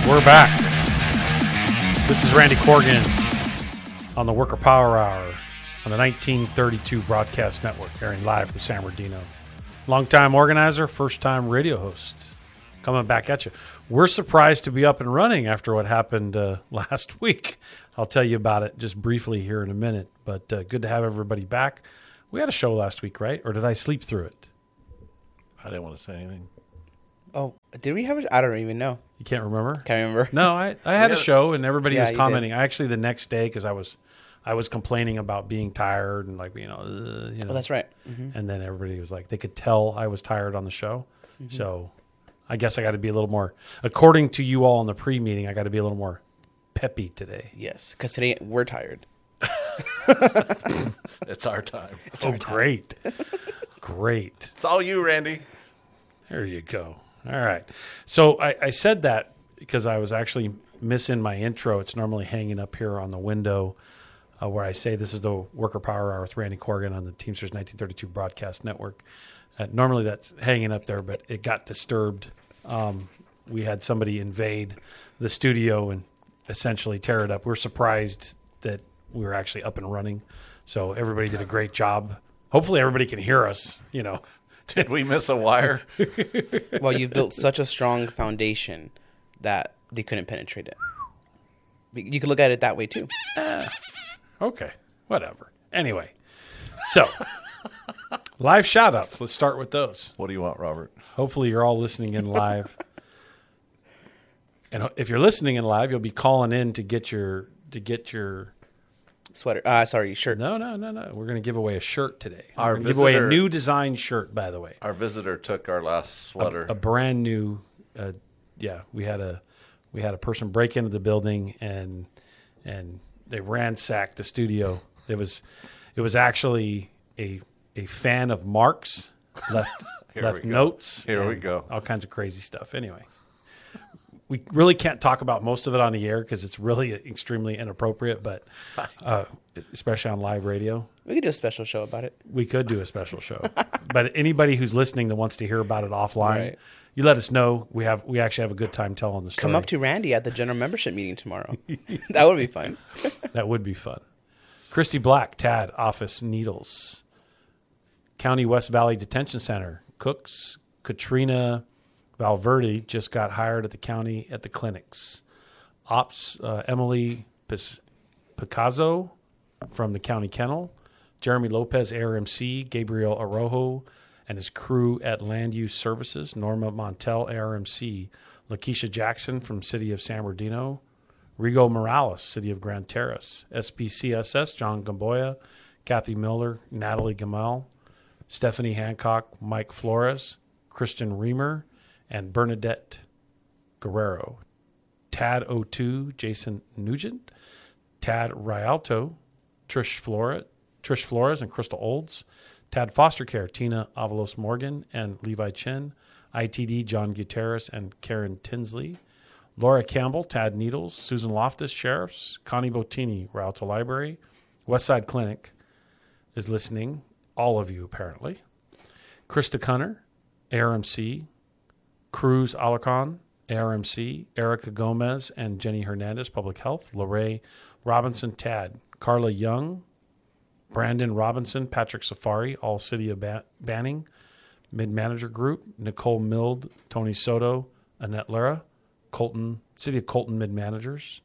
We're back. This is Randy Corgan on the Worker Power Hour on the 1932 Broadcast Network, airing live from San Bernardino. Longtime organizer, first-time radio host, coming back at you. We're surprised to be up and running after what happened last week. I'll tell you about it just briefly here in a minute, but good to have everybody back. We had a show last week, right? Or did I sleep through it? I didn't want to say anything. Oh, did we have it? I don't even know. You can't remember? Can't remember. No, I had a show, and everybody was you commenting. I actually, the next day, because I was complaining about being tired and Oh, that's right. Mm-hmm. And then everybody was like, they could tell I was tired on the show. Mm-hmm. So I guess I got to be a little more, according to you all in the pre-meeting, I got to be a little more peppy today. Yes, because today we're tired. It's our time. Great. Great. It's all you, Randy. There you go. All right. So I said that because I was actually missing my intro. It's normally hanging up here on the window where I say this is the Worker Power Hour with Randy Corgan on the Teamsters 1932 Broadcast Network. Normally that's hanging up there, but it got disturbed. We had somebody invade the studio and essentially tear it up. We're surprised that we were actually up and running. So everybody did a great job. Hopefully everybody can hear us, Did we miss a wire? Well, you've built such a strong foundation that they couldn't penetrate it. You could look at it that way, too. Okay, whatever. Anyway, so live shout-outs. Let's start with those. What do you want, Robert? Hopefully you're all listening in live. And if you're listening in live, you'll be calling in to get your sweater. Shirt. No. We're going to give away a shirt today. Our We're going to give away a new design shirt, by the way. Our visitor took our last sweater. A brand new. We had a person break into the building and they ransacked the studio. It was actually a fan of Mark's left notes. Here we go. All kinds of crazy stuff. Anyway, we really can't talk about most of it on the air because it's really extremely inappropriate, but especially on live radio. We could do a special show about it. We could do a special show. But anybody who's listening that wants to hear about it offline, right. You let us know. We actually have a good time telling the story. Come up to Randy at the general membership meeting tomorrow. That would be fun. That would be fun. Christy Black, TAD, Office Needles. County West Valley Detention Center, Cooks. Katrina Valverde just got hired at the county at the clinics. Ops, Emily Picasso from the county kennel. Jeremy Lopez, ARMC. Gabriel Arojo and his crew at Land Use Services. Norma Montel, ARMC. Lakeisha Jackson from City of San Bernardino. Rigo Morales, City of Grand Terrace. SPCSS, John Gamboya. Kathy Miller, Natalie Gamel. Stephanie Hancock, Mike Flores. Christian Reamer, and Bernadette Guerrero. Tad O2, Jason Nugent. Tad Rialto, Trish Flores and Crystal Olds. Tad Foster Care, Tina Avalos Morgan and Levi Chin. ITD, John Gutierrez and Karen Tinsley. Laura Campbell, Tad Needles. Susan Loftus, Sheriffs. Connie Bottini, Rialto Library. Westside Clinic is listening. All of you, apparently. Krista Cunner, ARMC. Cruz Alarcon, ARMC. Erica Gomez and Jenny Hernandez, Public Health. Lorraine Robinson, TAD. Carla Young, Brandon Robinson, Patrick Safari, all City of Banning. Mid-Manager Group, Nicole Mild, Tony Soto, Annette Lara, City of Colton Mid-Managers.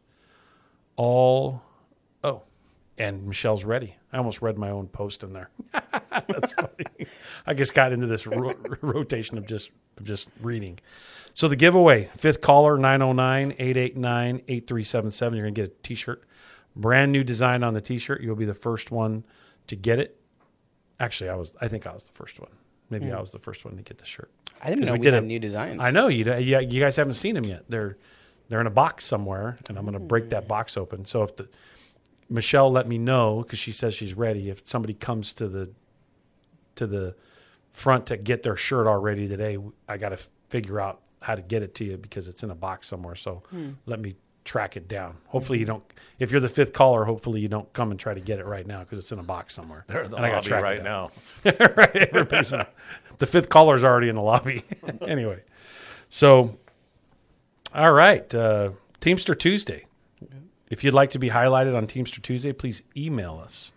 And Michelle's ready. I almost read my own post in there. That's funny. I just got into this rotation of just reading. So the giveaway, fifth caller, 909-889-8377. You're going to get a T-shirt. Brand new design on the T-shirt. You'll be the first one to get it. Actually, I think I was the first one. Maybe I was the first one to get the shirt. I didn't know we had new designs. I know. You guys haven't seen them yet. They're in a box somewhere, and I'm going to break that box open. So if Michelle let me know, because she says she's ready, if somebody comes to the front to get their shirt already today, I got to figure out how to get it to you because it's in a box somewhere. So let me track it down. Hopefully you don't, if you're the fifth caller, hopefully you don't come and try to get it right now because it's in a box somewhere. They're in the lobby right now. Right, everybody's the fifth caller's already in the lobby. Anyway, so All right. Teamster Tuesday. If you'd like to be highlighted on Teamster Tuesday, please email us.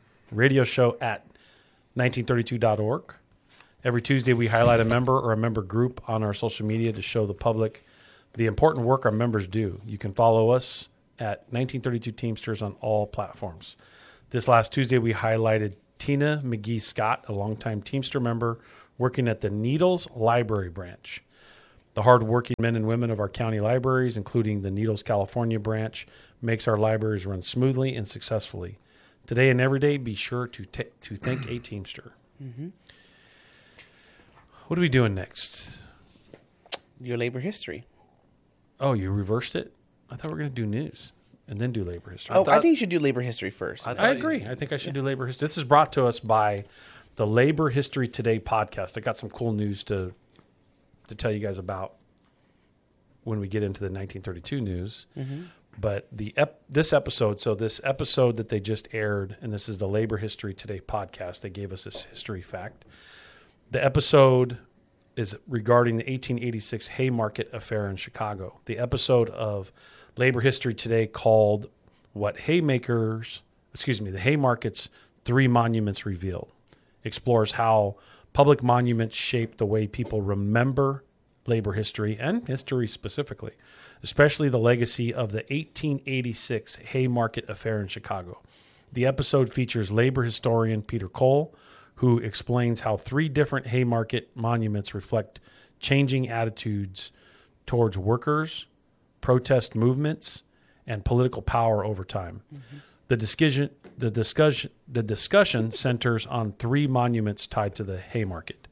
radioshow@1932.org. Every Tuesday, we highlight a member or a member group on our social media to show the public the important work our members do. You can follow us at 1932 Teamsters on all platforms. This last Tuesday, we highlighted Tina McGee Scott, a longtime Teamster member working at the Needles Library branch. The hardworking men and women of our county libraries, including the Needles, California branch, makes our libraries run smoothly and successfully. Today and every day, be sure to thank a Teamster. Mm-hmm. What are we doing next? Your labor history. Oh, you reversed it? I thought we were going to do news and then do labor history. I think you should do labor history first. I agree. I think I should do labor history. This is brought to us by the Labor History Today podcast. I got some cool news to tell you guys about when we get into the 1932 news. Mm-hmm. But this episode that they just aired, and this is the Labor History Today podcast. They gave us this history fact. The episode is regarding the 1886 Haymarket affair in Chicago. The episode of Labor History Today called the Haymarket's Three Monuments Revealed explores how public monuments shape the way people remember labor history and history specifically, especially the legacy of the 1886 Haymarket affair in Chicago. The episode features labor historian Peter Cole, who explains how three different Haymarket monuments reflect changing attitudes towards workers, protest movements, and political power over time. Mm-hmm. The discussion centers on three monuments tied to the Haymarket.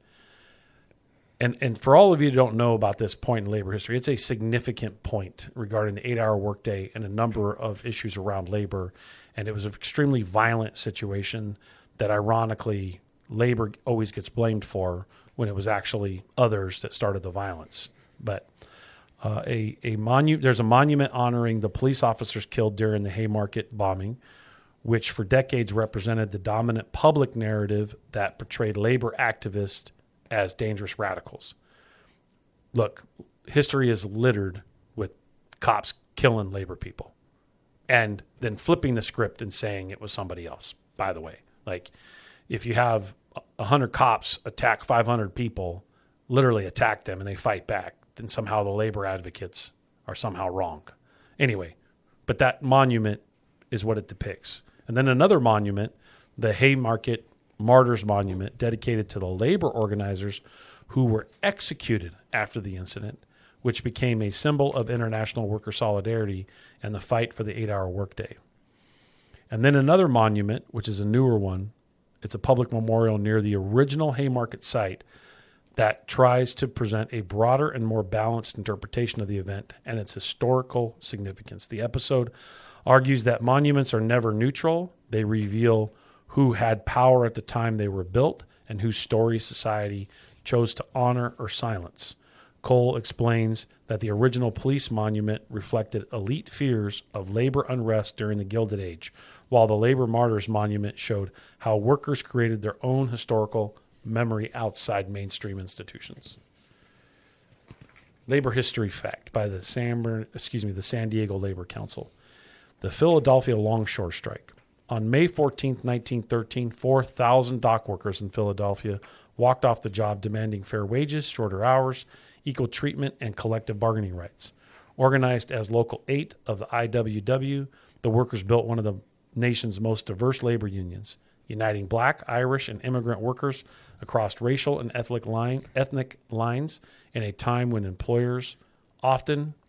And for all of you who don't know about this point in labor history, it's a significant point regarding the 8-hour workday and a number of issues around labor. And it was an extremely violent situation that, ironically, labor always gets blamed for when it was actually others that started the violence. But there's a monument honoring the police officers killed during the Haymarket bombing, which for decades represented the dominant public narrative that portrayed labor activists as dangerous radicals. Look, history is littered with cops killing labor people and then flipping the script and saying it was somebody else, by the way. Like, if you have 100 cops attack 500 people, literally attack them, and they fight back, then somehow the labor advocates are somehow wrong. Anyway, but that monument is what it depicts. And then another monument, the Haymarket Martyrs Monument, dedicated to the labor organizers who were executed after the incident, which became a symbol of international worker solidarity and the fight for the 8-hour workday. And then another monument, which is a newer one, it's a public memorial near the original Haymarket site that tries to present a broader and more balanced interpretation of the event and its historical significance. The episode argues that monuments are never neutral. They reveal who had power at the time they were built and whose story society chose to honor or silence. Cole explains that the original police monument reflected elite fears of labor unrest during the Gilded Age, while the Labor Martyrs Monument showed how workers created their own historical memory outside mainstream institutions. Labor history fact by the San Diego Labor Council. The Philadelphia Longshore Strike. On May 14, 1913, 4,000 dock workers in Philadelphia walked off the job demanding fair wages, shorter hours, equal treatment, and collective bargaining rights. Organized as Local 8 of the IWW, the workers built one of the nation's most diverse labor unions, uniting Black, Irish, and immigrant workers across racial and ethnic lines in a time when employers often